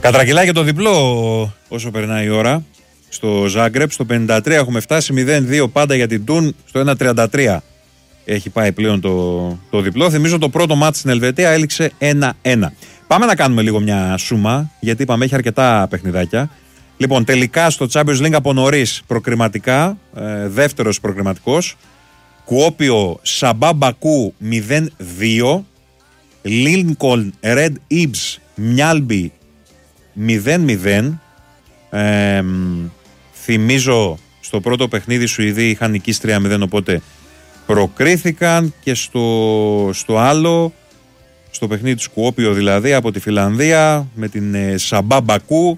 Κατρακυλάει και το διπλό όσο περνάει η ώρα στο Ζάγκρεπ. Στο 53 έχουμε φτάσει, 0-2 πάντα για την Τουν. Στο 1-33 έχει πάει πλέον το διπλό. Θυμίζω το πρώτο μάτς στην Ελβετία έληξε 1-1. Πάμε να κάνουμε λίγο μια σούμα, γιατί είπαμε έχει αρκετά παιχνιδάκια. Λοιπόν, τελικά στο Champions League από νωρίς προκριματικά, δεύτερος προκριματικός. Κουόπιο Σαμπά Μπακού 0-2. Λίνκολν Ρεντ Ιμπς Μιάλμπι 0-0. Θυμίζω στο πρώτο παιχνίδι Σουηδοί είχαν νικήσει 3-0, οπότε προκρίθηκαν. Και στο άλλο, στο παιχνίδι του Κουόπιο δηλαδή από τη Φιλανδία με την Σαμπά Μπακού,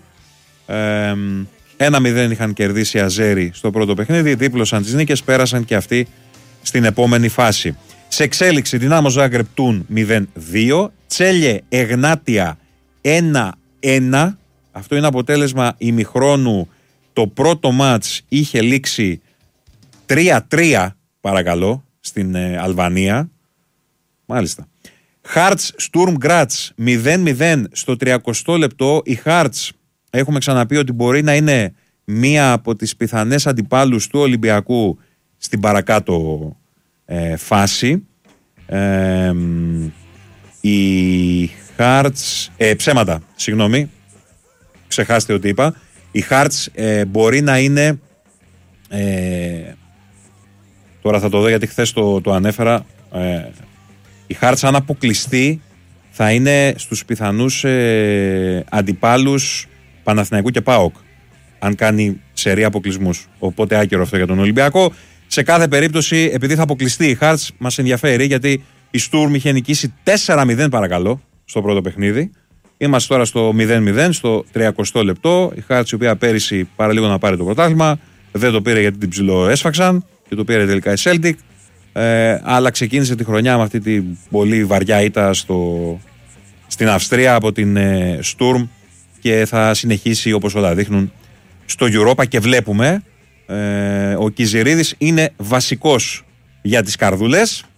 1-0 είχαν κερδίσει οι Αζέροι στο πρώτο παιχνίδι, δίπλωσαν τις νίκες, πέρασαν και αυτοί στην επόμενη φάση. Σε εξέλιξη Δυνάμο Ζάγκρεπ Τουν 0-2, Τσέλιε Εγνάτια 1-1. Αυτό είναι αποτέλεσμα ημιχρόνου. Το πρώτο μάτς είχε λήξει 3-3 παρακαλώ στην Αλβανία. Μάλιστα. Χάρτς Στουρμ Γκράτς 0-0 στο 30 λεπτό. Οι Χάρτς έχουμε ξαναπεί ότι μπορεί να είναι μία από τις πιθανές αντιπάλους του Ολυμπιακού στην παρακάτω φάση. Οι Χάρτς ψέματα, συγγνώμη, ξεχάστε ότι είπα. Οι Χάρτς μπορεί να είναι τώρα θα το δω γιατί χθες το ανέφερα. Οι Χάρτς αν αποκλειστεί θα είναι στους πιθανούς αντιπάλους Παναθηναϊκού και ΠΑΟΚ, αν κάνει σερία αποκλεισμούς. Οπότε άκυρο αυτό για τον Ολυμπιακό. Σε κάθε περίπτωση, επειδή θα αποκλειστεί η Χάρτς, μας ενδιαφέρει, γιατί η Στουρμ είχε νικήσει 4-0 παρακαλώ στο πρώτο παιχνίδι. Είμαστε τώρα στο 0-0, στο 30 λεπτό. Η Χάρτς, η οποία πέρυσι παραλίγο να πάρει το πρωτάθλημα, δεν το πήρε γιατί την ψιλοέσφαξαν και το πήρε τελικά η Celtic. Αλλά ξεκίνησε τη χρονιά με αυτή την πολύ βαριά ήττα στην Αυστρία από την Στουρμ και θα συνεχίσει όπως όλα δείχνουν στο Europa. Και βλέπουμε ο Κιζηρίδης είναι βασικός για τις καρδούλες.